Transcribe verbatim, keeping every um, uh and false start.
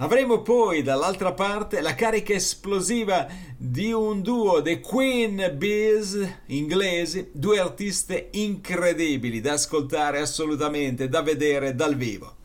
Avremo poi dall'altra parte la carica esplosiva di un duo, The Queen Bees inglesi, due artiste incredibili da ascoltare assolutamente, da vedere dal vivo.